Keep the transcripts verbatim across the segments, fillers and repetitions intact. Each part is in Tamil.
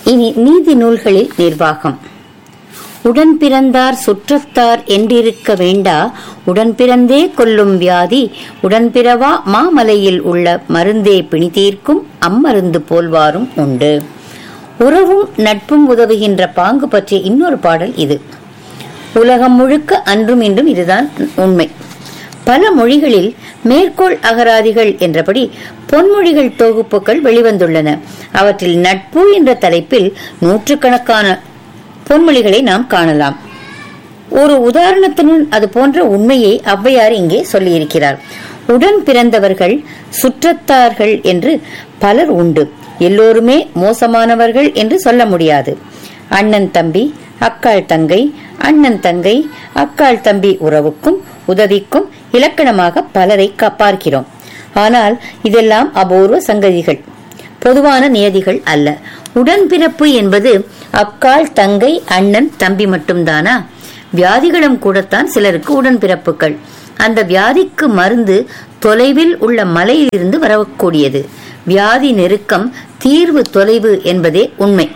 இனி நீதி நூல்களில் நிர்வாகம். உடன் பிறந்தார் சுற்றத்தார் என்றிருக்க வேண்டா, உடன் பிறந்தே கொல்லும் வியாதி உடன்பிறவா மாமலையில் உள்ள மருந்தே பிணி தீர்க்கும் அம்மருந்து போல்வாரும் உண்டு. உறவும் நட்பும் உதவுகின்ற பாங்கு பற்றிய இன்னொரு பாடல் இது. உலகம் முழுக்க அன்றும் இன்றும் இதுதான் உண்மை. பல மொழிகளில் மேற்கோள் அகராதிகள் என்றபடி பொன்மொழிகள் தொகுப்புகள் வெளிவந்துள்ளன. அவற்றில் நட்பு என்ற தலைப்பில் நூற்றுக்கணக்கான பொன்மொழிகளை நாம் காணலாம். ஒரு உதாரணத்துடன் அது போன்ற உண்மையை ஔவையார் இங்கே சொல்லியிருக்கிறார். உடன் பிறந்தவர்கள் சுற்றத்தார்கள் என்று பலர் உண்டு. எல்லோருமே மோசமானவர்கள் என்று சொல்ல முடியாது. அண்ணன் தம்பி, அக்காள் தங்கை, அண்ணன் தங்கை, அக்காள் தம்பி உறவுக்கும் உதவிக்கும் இலக்கணமாக பலரை பார்க்கிறோம். ஆனால் இதெல்லாம் அபூர்வ சங்கதிகள், பொதுவான நியதிகள் அல்ல. உடன்பிறப்பு என்பது அக்காள் தங்கை அண்ணன் தம்பி மட்டும்தானா? வியாதிகளும் கூடத்தான் சிலருக்கு உடன்பிறப்புகள். அந்த வியாதிக்கு மருந்து தொலைவில் உள்ள மலையில் இருந்து வரக்கூடியது. வியாதி நெருக்கம், தீர்வு தொலைவு என்பதே உண்மை.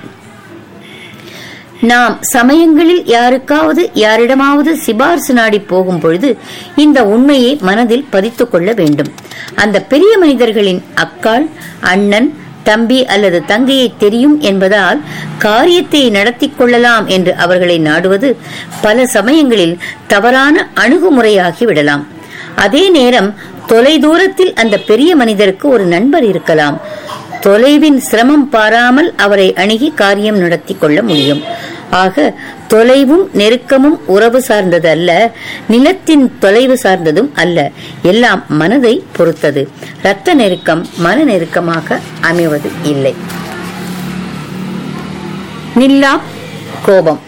நாம் சமயங்களில் யாருக்காவது யாரிடமாவது சிபார்சு நாடி போகும் பொழுது இந்த உண்மையை மனதில் பதித்துக் கொள்ள வேண்டும். அந்த பெரிய மனிதர்களின் அக்காள், அண்ணன், தம்பி அல்லது தங்கையை தெரியும் என்பதால் காரியத்தை நடத்தி கொள்ளலாம் என்று அவர்களை நாடுவது பல சமயங்களில் தவறான அணுகுமுறையாகி விடலாம். அதே நேரம் தொலை தூரத்தில் அந்த பெரிய மனிதருக்கு ஒரு நண்பர் இருக்கலாம். தொலைவின் சிரமம் பாராமல் அவரை அணுகி காரியம் நடத்தி கொள்ள முடியும். ஆக தொலைவும் நெருக்கமும் உறவு சார்ந்தது அல்ல, நிலத்தின் தொலைவு சார்ந்ததும் அல்ல. எல்லாம் மனதை பொறுத்தது. இரத்த நெருக்கம் மன நெருக்கமாக அமைவது இல்லை. நில்லா கோபம்.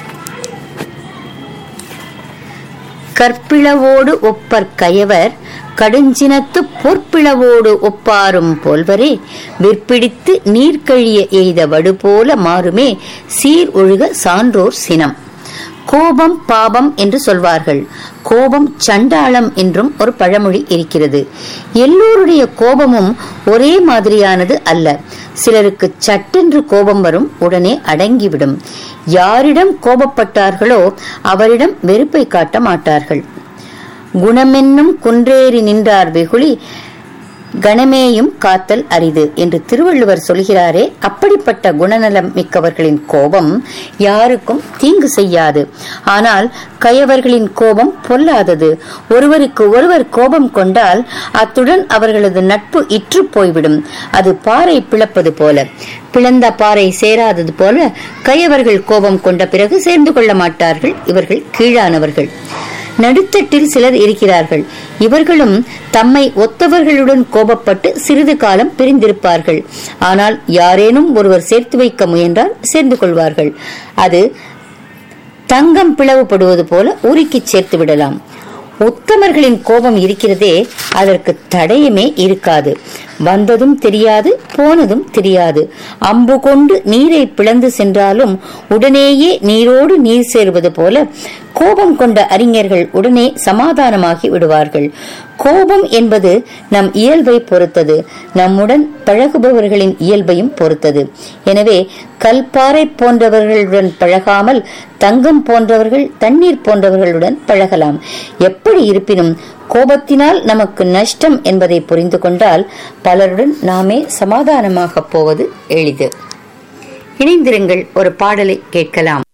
கற்பிளவோடு ஒப்பர் கயவர் கடுஞ்சினத்து பொற்பிளவோடு ஒப்பாரும் போல்வரே, விற்பிடித்து நீர்கழிய எய்த வடு போல மாறுமே சீர் ஒழுக சான்றோர் சினம். கோபம் பாபம் என்று சொல்வார்கள். கோபம் சண்டாளம் என்றும் ஒரு பழமொழி இருக்கிறது. எல்லோருடைய கோபமும் ஒரே மாதிரியானது அல்ல. சிலருக்கு சட்டென்று கோபம் வரும், உடனே அடங்கிவிடும். யாரிடம் கோபப்பட்டார்களோ அவரிடம் வெறுப்பை காட்ட மாட்டார்கள். குணமென்னும் குன்றேறி நின்றார் வெகுளி கணமேயும் காத்தல் அரிது என்று திருவள்ளுவர் சொல்கிறாரே, அப்படிப்பட்ட குணநலம் மிக்கவர்களின் கோபம் யாருக்கும் தீங்கு செய்யாது. ஆனால் கயவர்களின் கோபம் பொல்லாதது. ஒருவருக்கு ஒருவர் கோபம் கொண்டால் அத்துடன் அவர்களது நட்பு இற்று போய்விடும். அது பாறை பிளப்பது போல. பிளந்த பாறை சேராதது போல கயவர்கள் கோபம் கொண்ட பிறகு சேர்ந்து கொள்ள மாட்டார்கள். இவர்கள் கீழானவர்கள். நடுத்தட்டில் சிலர் இருக்கிறார்கள். இவர்களும் தம்மை ஒத்தவர்களுடன் கோபப்பட்டு சிறிது காலம் பிரிந்திருப்பார்கள். ஆனால் யாரேனும் ஒருவர் சேர்த்து வைக்க முயன்றால் சேர்ந்து கொள்வார்கள். அது தங்கம் பிளவுபடுவது போல உருக்கி சேர்த்து விடலாம். உத்தமர்களின் கோபம் இருக்கிறதே, அதற்கு தடயமே இருக்காது. வந்ததும் தெரியாது, போனதும் தெரியாது. அம்பு கொண்டு நீரை பிளந்து சென்றாலும் உடனேயே நீரோடு நீர் சேருவது போல கோபம் கொண்ட அறிஞர்கள் உடனே சமாதானமாகி விடுவார்கள். கோபம் என்பது நம் இயல்பை பொறுத்தது, நம்முடன் பழகுபவர்களின் இயல்பையும் பொறுத்தது. எனவே கல்பாறை போன்றவர்களுடன் பழகாமல் தங்கம் போன்றவர்கள், தண்ணீர் போன்றவர்களுடன் பழகலாம். எப்படி இருப்பினும் கோபத்தினால் நமக்கு நஷ்டம் என்பதை புரிந்து கொண்டால் பலருடன் நாமே சமாதானமாக போவது எளிது. இணைந்திருங்கள், ஒரு பாடலை கேட்கலாம்.